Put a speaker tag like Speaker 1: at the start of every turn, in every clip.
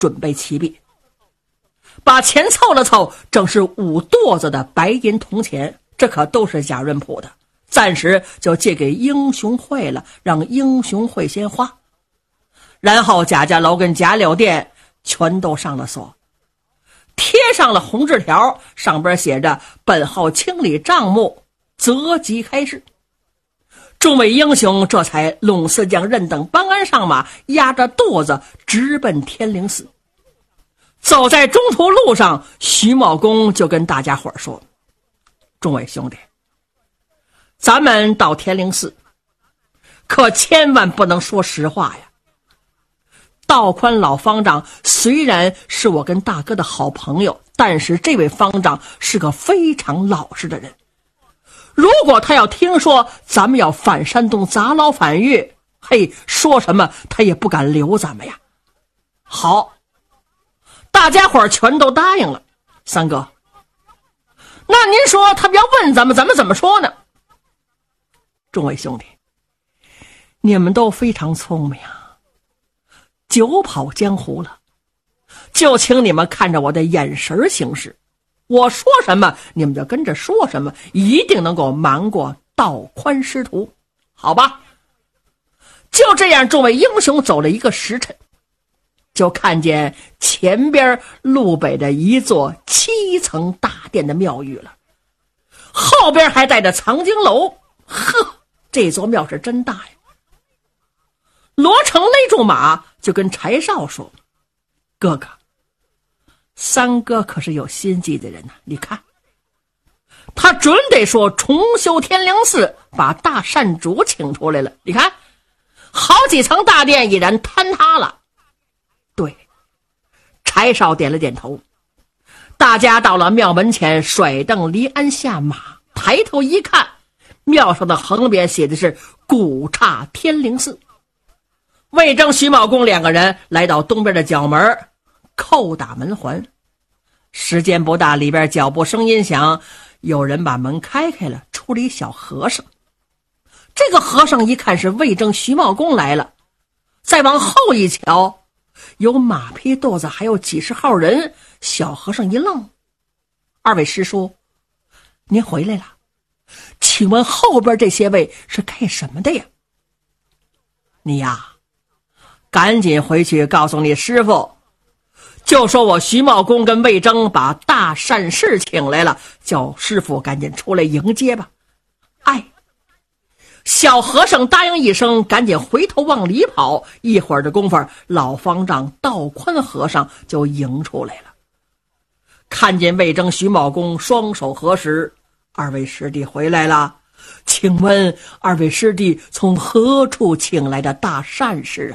Speaker 1: 准备起笔，把钱凑了凑，正是5垛子的白银铜钱，这可都是贾润甫的，暂时就借给英雄会了，让英雄会先花。然后贾家楼跟贾柳店全都上了锁，贴上了红字条，上边写着本号清理账目，择吉开市。众位英雄这才拢四将任等帮鞍上马，压着肚子直奔天灵寺。走在中途路上，徐茂公就跟大家伙说：众位兄弟，咱们到天灵寺可千万不能说实话呀。道宽老方丈虽然是我跟大哥的好朋友，但是这位方丈是个非常老实的人，如果他要听说咱们要反山东砸牢反狱，嘿，说什么他也不敢留咱们呀。好，大家伙全都答应了。三哥，那您说他要问咱们怎么说呢？众位兄弟，你们都非常聪明啊，久跑江湖了，就请你们看着我的眼神行事，我说什么你们就跟着说什么，一定能够瞒过道宽师徒，好吧？就这样，众位英雄走了一个时辰，就看见前边路北的一座7层大殿的庙宇了，后边还带着藏经楼。呵，这座庙是真大呀。罗成勒住马，就跟柴少说：哥哥，三哥可是有心计的人呐，你看他准得说重修天灵寺，把大善主请出来了，你看好几层大殿已然坍塌了。对，柴少点了点头。大家到了庙门前，甩蹬离鞍下马，抬头一看，庙上的横匾写的是古刹天灵寺。魏征、徐茂公2个人来到东边的角门，叩打门环。时间不大，里边脚步声音响，有人把门开了，出了一小和尚。这个和尚一看是魏征、徐茂公来了，再往后一瞧，有马匹垛子，还有几十号人。小和尚一愣：二位师叔，您回来了，请问后边这些位是干什么的呀？你呀，赶紧回去告诉你师傅，就说我徐茂公跟魏征把大善士请来了，叫师傅赶紧出来迎接吧。哎，小和尚答应一声，赶紧回头往里跑。一会儿的功夫，老方丈道宽和尚就迎出来了。看见魏征、徐茂公双手合十：二位师弟回来了，请问二位师弟从何处请来的大善士啊？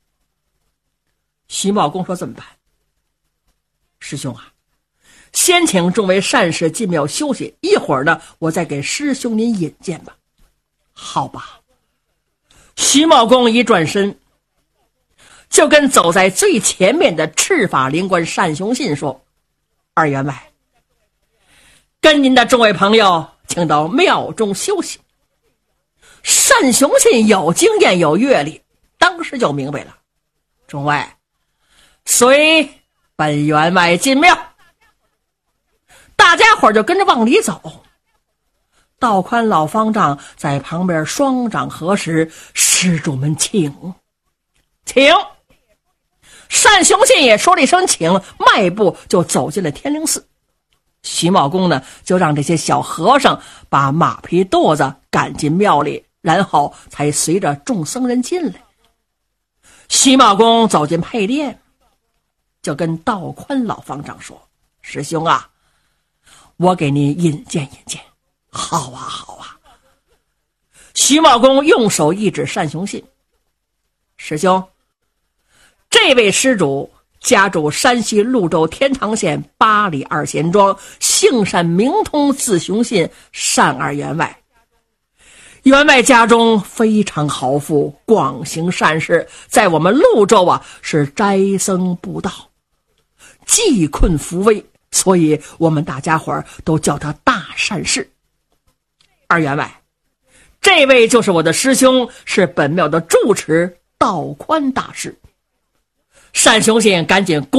Speaker 1: 徐茂公说：怎么办？师兄啊，先请众位善士进庙休息，一会儿呢，我再给师兄您引荐吧。好吧。徐茂公一转身，就跟走在最前面的赤发灵官单雄信说：二员外，跟您的众位朋友请到庙中休息。单雄信有经验有阅历，当时就明白了：众位，随本员外进庙。大家伙就跟着往里走。道宽老方丈在旁边双掌合十：施主们请。请。单雄信也说了一声请，迈步就走进了天灵寺。徐茂公呢，就让这些小和尚把马匹垛子赶进庙里，然后才随着众僧人进来。徐茂公走进配殿，就跟道宽老方丈说：师兄啊，我给您引荐引荐。好啊好啊。徐茂公用手一指单雄信：师兄，这位施主家住山西潞州天堂县8里2贤庄，姓单名通，字雄信，单二员外。员外家中非常豪富，广行善事，在我们潞州啊是斋僧布道，济困扶危，所以我们大家伙都叫他大善士。二员外，这位就是我的师兄，是本庙的住持道宽大师。 单雄信赶紧